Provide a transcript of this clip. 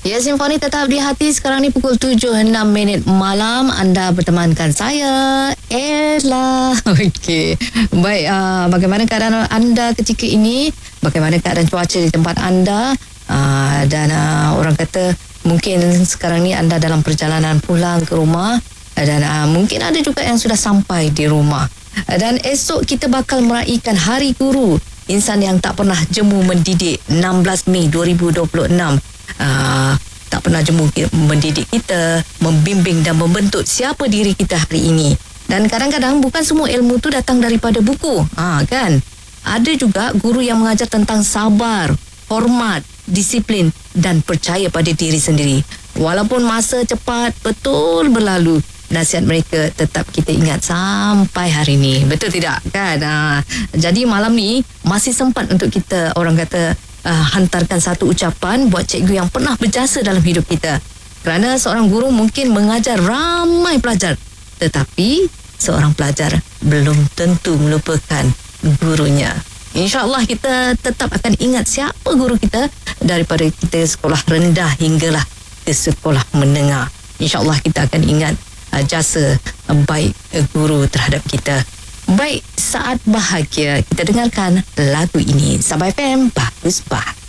Ya, Simfoni tetap di hati. Sekarang ni pukul 7.06 malam. Anda bertemankan saya, Ella. Okey. Baik, bagaimana keadaan anda ketika ini? Bagaimana keadaan cuaca di tempat anda? Dan orang kata mungkin sekarang ni anda dalam perjalanan pulang ke rumah. Dan mungkin ada juga yang sudah sampai di rumah. Dan esok kita bakal meraihkan Hari Guru, insan yang tak pernah jemu mendidik, 16 Mei 2026. Tak pernah jemu mendidik kita, membimbing dan membentuk siapa diri kita hari ini. Dan kadang-kadang bukan semua ilmu tu datang daripada buku, kan? Ada juga guru yang mengajar tentang sabar, hormat, disiplin dan percaya pada diri sendiri. Walaupun masa cepat betul berlalu, nasihat mereka tetap kita ingat sampai hari ini. Betul tidak? Kan? Jadi malam ni masih sempat untuk kita, orang kata, hantarkan satu ucapan buat cikgu yang pernah berjasa dalam hidup kita. Kerana seorang guru mungkin mengajar ramai pelajar, tetapi seorang pelajar belum tentu melupakan gurunya. InsyaAllah kita tetap akan ingat siapa guru kita, daripada kita sekolah rendah hinggalah ke sekolah menengah. InsyaAllah kita akan ingat jasa baik guru terhadap kita. Baik, saat bahagia kita dengarkan lagu ini. Sabah FM, bagus bah.